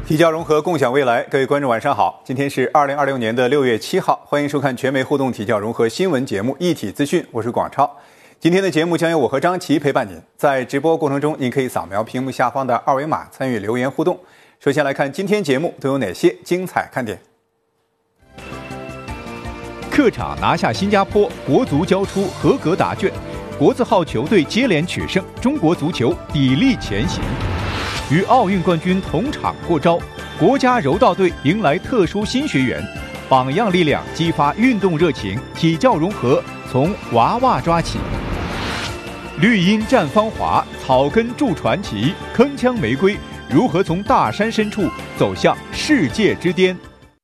提教融合，共享未来。各位观众晚上好，今天是2026年的6月7号，欢迎收看全媒互动提教融合新闻节目一体资讯，我是广超。今天的节目将由我和张琪陪伴您，在直播过程中，您可以扫描屏幕下方的二维码参与留言互动。首先来看今天节目都有哪些精彩看点。 客场拿下新加坡，国足交出合格答卷，国字号球队接连取胜，中国足球砥砺前行。与奥运冠军同场过招，国家柔道队迎来特殊新学员，榜样力量激发运动热情，体教融合从娃娃抓起。绿荫绽芳华，草根铸传奇，铿锵玫瑰如何从大山深处走向世界之巅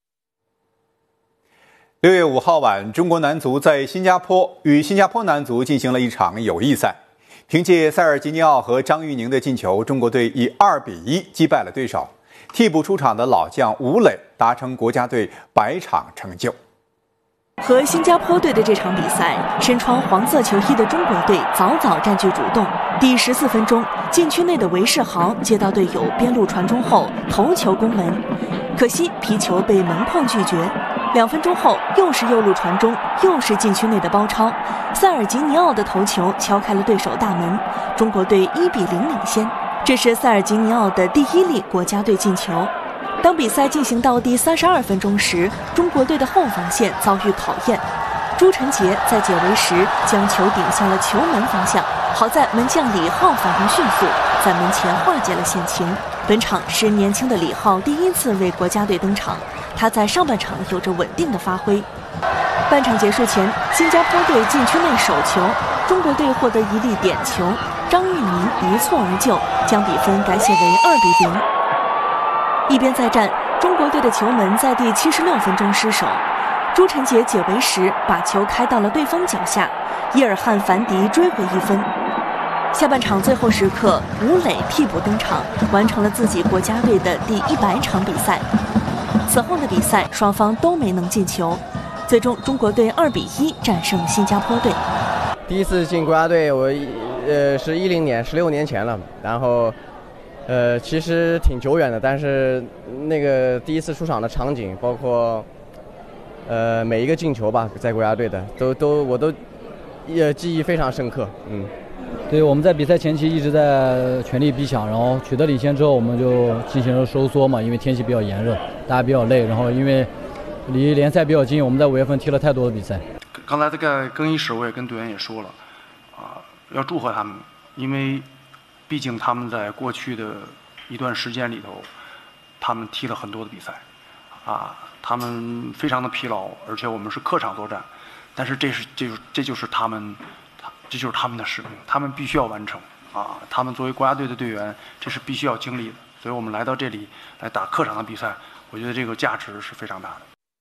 ？6月5号晚，中国男足在新加坡与新加坡男足进行了一场友谊赛。凭借塞尔吉尼奥和张玉宁的进球，中国队以2-1击败了对手。替补出场的老将吴磊达成国家队100场成就。 和新加坡队的这场比赛，身穿黄色球衣的中国队早早占据主动。第14分钟，禁区内的韦世豪接到队友边路传中后头球攻门，可惜皮球被门框拒绝。2分钟后，又是右路传中，又是禁区内的包抄，塞尔吉尼奥的头球敲开了对手大门，中国队1-0领先。这是塞尔吉尼奥的第1粒国家队进球。当比赛进行到第32分钟时，中国队的后防线遭遇考验，朱晨杰在解围时将球顶向了球门方向，好在门将李浩反应迅速，在门前化解了险情。本场是年轻的李浩第1次为国家队登场，他在上半场有着稳定的发挥。半场结束前，新加坡队禁区内手球，中国队获得1粒点球，张玉宁一蹴而就，将比分改写为2-0。一边再战，中国队的球门在第76分钟失守，朱晨杰解围时把球开到了对方脚下，伊尔汗凡迪追回1分。下半场最后时刻，吴磊替补登场，完成了自己国家队的第100场比赛。此后的比赛，双方都没能进球，最终中国队2-1战胜新加坡队。 第一次进国家队，我是10年，16年前了。然后，其实挺久远的，但是那个第一次出场的场景，包括每一个进球吧，在国家队的我都记忆非常深刻。 对，我们在比赛前期一直在全力逼抢，然后取得领先之后，我们就进行了收缩嘛，因为天气比较炎热，大家比较累，然后因为离联赛比较近，我们在5月份踢了太多的比赛。 刚才这个更衣室我也跟队员也说了，要祝贺他们，因为毕竟他们在过去的一段时间里头，他们踢了很多的比赛，他们非常的疲劳，而且我们是客场作战，但是这就是他们的使命，他们必须要完成他们作为国家队的队员，这是必须要经历的，所以我们来到这里来打客场的比赛，我觉得这个价值是非常大的。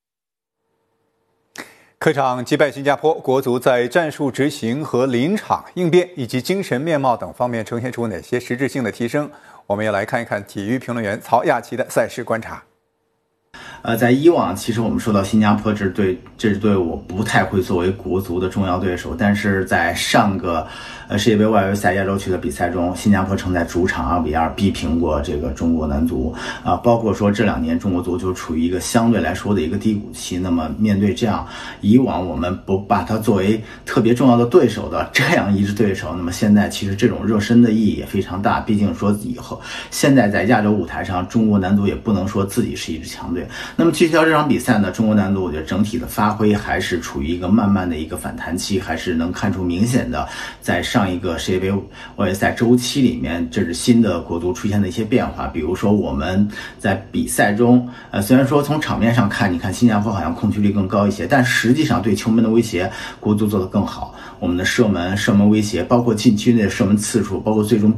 客场击败新加坡，国足在战术执行和临场应变以及精神面貌等方面呈现出哪些实质性的提升？我们也来看一看体育评论员曹亚琦的赛事观察。 在以往，其实我们说到新加坡这支队伍不太会作为国足的重要对手，但是在上个世界杯外围赛亚洲区的比赛中，新加坡曾在主场2-2逼平过这个中国男足包括说这2年中国足球处于一个相对来说的一个低谷期，那么面对这样以往我们不把它作为特别重要的对手的这样一支对手，那么现在其实这种热身的意义也非常大，毕竟说以后现在在亚洲舞台上，中国男足也不能说自己是一支强队。那么聚焦这场比赛呢，中国男足我觉得整体的发挥还是处于一个慢慢的一个反弹期，还是能看出明显的在上一个世界杯外围赛周期里面，这是新的国足出现的一些变化。比如说我们在比赛中虽然说从场面上看，你看新加坡好像控球率更高一些，但实际上对球门的威胁国足做得更好，我们的射门威胁，包括禁区内的射门次数，包括最终